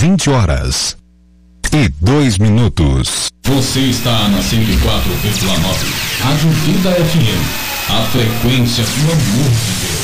20h02. Você está na 104,9. Rádio Vida FM. A frequência do amor de Deus.